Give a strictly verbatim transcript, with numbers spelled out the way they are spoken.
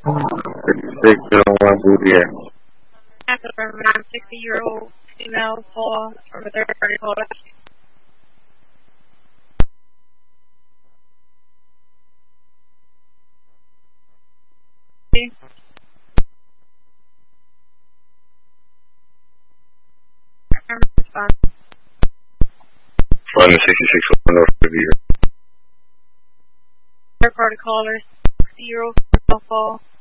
sixty-six oh one Bouvier. After a sixty-year-old female fall from a third-party caller. One sixty-six oh one North Riviera. Third-party caller, sixty-year-old female fall.